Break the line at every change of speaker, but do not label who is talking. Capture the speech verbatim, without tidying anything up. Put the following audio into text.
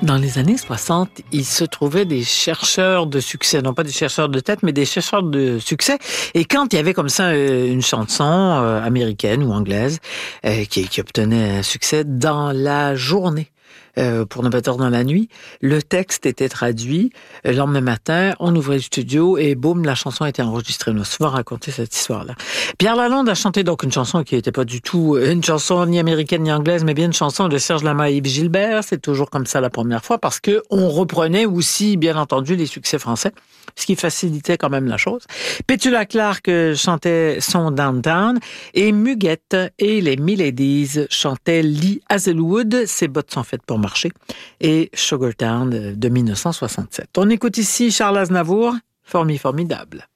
Dans les années soixante, il se trouvait des chercheurs de succès, non pas des chercheurs de tête, mais des chercheurs de succès. Et quand il y avait comme ça une chanson euh, américaine ou anglaise euh, qui, qui obtenait un succès dans la journée, Euh, pour ne pas dire dans la nuit, le texte était traduit. Le lendemain matin, on ouvrait le studio et boum, la chanson a été enregistrée. On a souvent raconté cette histoire-là. Pierre Lalonde a chanté donc une chanson qui n'était pas du tout une chanson ni américaine ni anglaise, mais bien une chanson de Serge Lama et Yves Gilbert. C'est toujours comme ça la première fois parce que on reprenait aussi, bien entendu, les succès français, ce qui facilitait quand même la chose. Petula Clark chantait son Downtown et Muguette et les Miladies chantaient Lee Hazelwood. Ses bottes sont faites pour marché, et Sugartown de mille neuf cent soixante-sept. On écoute ici Charles Aznavour, Formi Formidable.